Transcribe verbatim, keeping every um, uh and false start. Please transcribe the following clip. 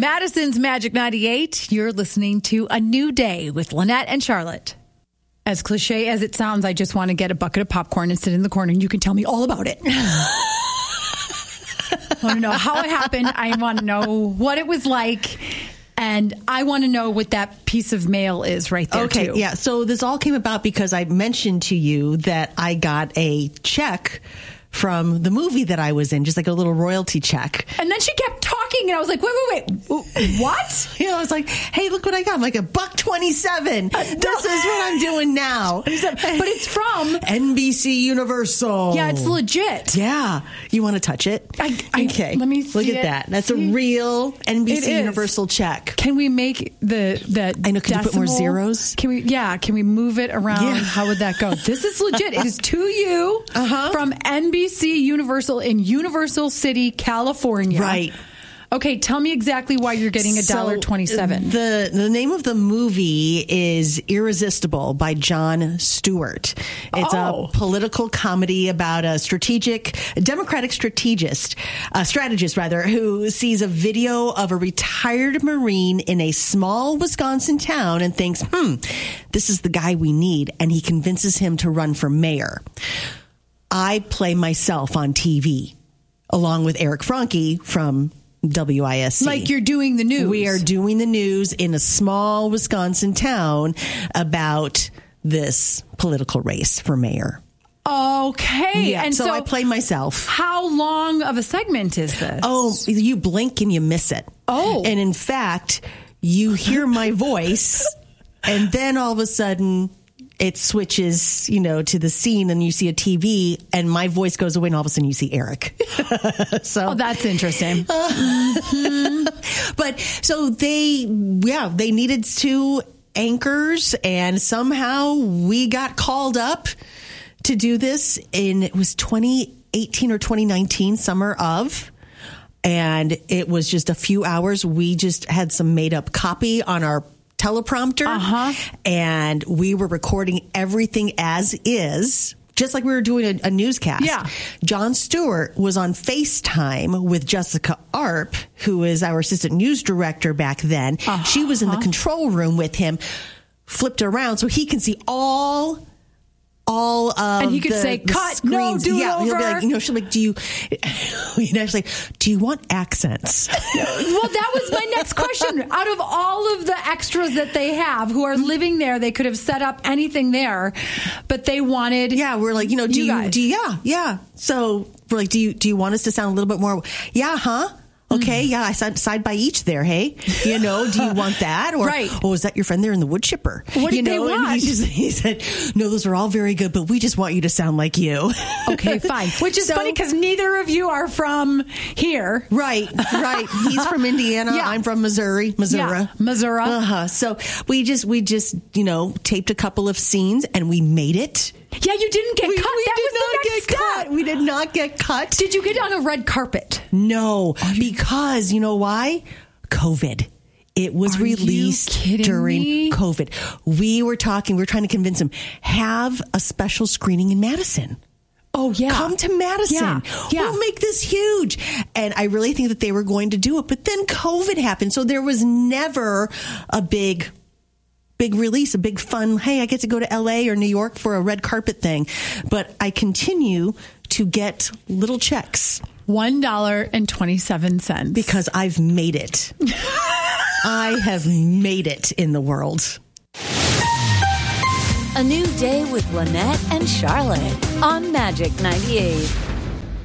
Madison's Magic ninety-eight. You're listening to A New Day with Lynette and Charlotte. As cliche as it sounds, I just want to get a bucket of popcorn and sit in the corner and you can tell me all about it. I want to know how it happened. I want to know what it was like. And I want to know what that piece of mail is right there, okay, too. Yeah, so this all came about because I mentioned to you that I got a check from the movie that I was in, just like a little royalty check. And then she kept talking, and I was like, wait, wait, wait, what? You know, I was like, hey, look what I got. I'm like, a buck twenty-seven. Uh, this is what I'm doing now. But it's from N B C Universal. Yeah, it's legit. Yeah. You want to touch it? I, I, okay. Let me see Look at it. that. That's see? a real N B C It Universal is. check. Can we make the the I know. Can you put more zeros? Can we? Yeah. Can we move it around? Yeah. How would that go? This is legit. It is to you uh-huh. from N B C Universal in Universal City, California. Right. Okay, tell me exactly why you're getting a dollar so twenty-seven. The the name of the movie is Irresistible by Jon Stewart. It's oh. a political comedy about a strategic, a Democratic strategist, a strategist rather, who sees a video of a retired Marine in a small Wisconsin town and thinks, hmm, this is the guy we need. And he convinces him to run for mayor. I play myself on T V along with Eric Franke from W I S C. Like you're doing the news. We are doing the news in a small Wisconsin town about this political race for mayor. Okay. Yeah, and so, so I play myself. How long of a segment is this? Oh, you blink and you miss it. Oh. And in fact, you hear my voice and then all of a sudden it switches, you know, to the scene and you see a T V and my voice goes away and all of a sudden you see Eric. so Oh, that's interesting. mm-hmm. But so they, yeah, they needed two anchors and somehow we got called up to do this in, it was twenty eighteen or twenty nineteen, summer of. And it was just a few hours. We just had some made up copy on our teleprompter, uh-huh. and we were recording everything as is, just like we were doing a, a newscast. Yeah. Jon Stewart was on FaceTime with Jessica Arp, who is our assistant news director back then. Uh-huh. She was in the control room with him, flipped around so he can see all all of and he could the, say, the cut, screens. no, do yeah, it over. He'll be like, you know, she'll be like, do you, he'd actually, do you want accents? Well, that was my next question. Out of all of the extras that they have who are living there, they could have set up anything there, but they wanted. Yeah, we're like, you know, do you, you, guys. do you, yeah, yeah. So we're like, do you, do you want us to sound a little bit more? Yeah, huh? Okay, yeah, I side, side by each there, hey? You know, do you want that? Or, right. oh, is that your friend there in the wood chipper? What did you know? they want? And he, just, he said, no, those are all very good, but we just want you to sound like you. Okay, fine. Which is so funny because neither of you are from here. Right, right. He's from Indiana. Yeah. I'm from Missouri, Missouri. Yeah, Missouri. Uh-huh. So we just, we just, you know, taped a couple of scenes and we made it. Yeah, you didn't get We, cut. we that did was not the next get step. cut. We did not get cut. Did you get on a red carpet? No, because you know why? COVID. It was Are released you kidding during me? COVID. We were talking, we were trying to convince him, have a special screening in Madison. Oh, yeah. Come to Madison. Yeah. Yeah. We'll make this huge. And I really think that they were going to do it. But then COVID happened. So there was never a big big release, a big fun, hey, I get to go to L A or New York for a red carpet thing. But I continue to get little checks. one dollar and twenty-seven cents. Because I've made it. I have made it in the world. A New Day with Lynette and Charlotte on Magic ninety-eight.